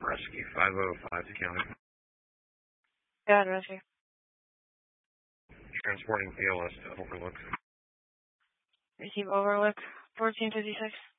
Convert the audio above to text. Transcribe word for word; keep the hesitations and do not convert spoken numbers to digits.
Rescue five oh five to county. Yeah, Rescue. Transporting P L S to Overlook. Receive Overlook, fourteen fifty-six.